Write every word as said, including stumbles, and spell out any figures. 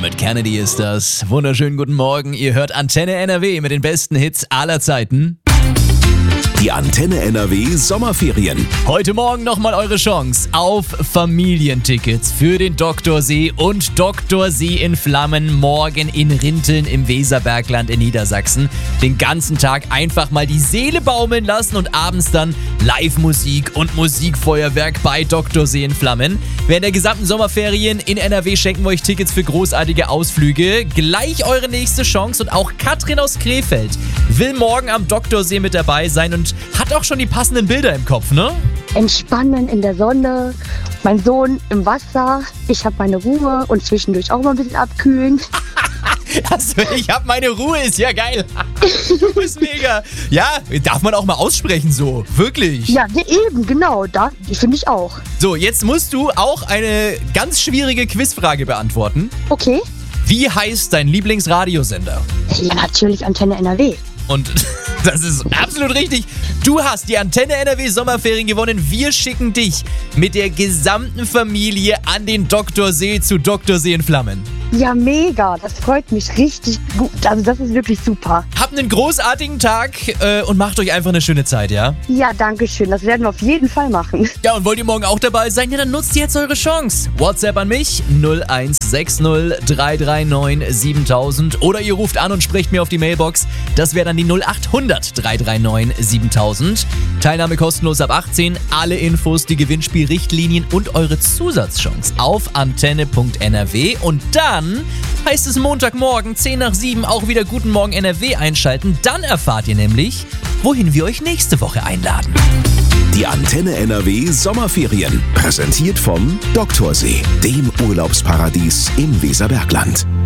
mit Kennedy ist das. Wunderschönen guten Morgen. Ihr hört Antenne N R W mit den besten Hits aller Zeiten. Die Antenne N R W Sommerferien. Heute Morgen nochmal eure Chance auf Familientickets für den Doktorsee und Doktorsee in Flammen morgen in Rinteln im Weserbergland in Niedersachsen. Den ganzen Tag einfach mal die Seele baumeln lassen und abends dann Live-Musik und Musikfeuerwerk bei Doktorsee in Flammen. Während der gesamten Sommerferien in N R W schenken wir euch Tickets für großartige Ausflüge. Gleich eure nächste Chance und auch Katrin aus Krefeld will morgen am Doktorsee mit dabei sein und hat auch schon die passenden Bilder im Kopf, ne? Entspannen in der Sonne, mein Sohn im Wasser, ich habe meine Ruhe und zwischendurch auch mal ein bisschen abkühlen. Also, ich hab meine Ruhe, ist ja geil. Du bist mega. Ja, darf man auch mal aussprechen so, wirklich. Ja, eben, genau, da finde ich auch. So, jetzt musst du auch eine ganz schwierige Quizfrage beantworten. Okay. Wie heißt dein Lieblingsradiosender? Ja, natürlich Antenne N R W. Und das ist absolut richtig. Du hast die Antenne N R W Sommerferien gewonnen. Wir schicken dich mit der gesamten Familie an den Doktorsee zu Doktorsee in Flammen. Ja, mega. Das freut mich richtig gut. Also das ist wirklich super. Habt einen großartigen Tag äh, und macht euch einfach eine schöne Zeit, ja? Ja, danke schön. Das werden wir auf jeden Fall machen. Ja, und wollt ihr morgen auch dabei sein? Ja, dann nutzt jetzt eure Chance. WhatsApp an mich null eins sechs null drei drei neun siebentausend oder ihr ruft an und sprecht mir auf die Mailbox. Das wäre dann die null acht hundert drei drei neun siebentausend. Teilnahme kostenlos ab achtzehn. Alle Infos, die Gewinnspielrichtlinien und eure Zusatzchance auf antenne punkt n r w. Und dann heißt es Montagmorgen zehn nach sieben auch wieder Guten Morgen N R W einschalten. Dann erfahrt ihr nämlich, wohin wir euch nächste Woche einladen. Die Antenne N R W Sommerferien. Präsentiert vom Doktorsee, dem Urlaubsparadies im Weserbergland.